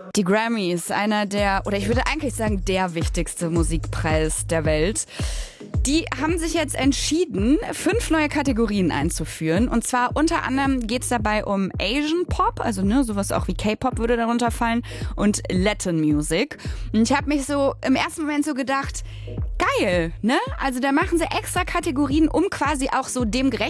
Die Grammys, einer der, oder ich würde eigentlich sagen, der wichtigste Musikpreis der Welt. Die haben sich jetzt entschieden, 5 neue Kategorien einzuführen. Und zwar unter anderem geht es dabei um Asian Pop, also sowas auch wie K-Pop würde darunter fallen, und Latin Music. Und ich habe mich so im ersten Moment so gedacht, geil, ne? Also da machen sie extra Kategorien, um quasi auch so dem gerecht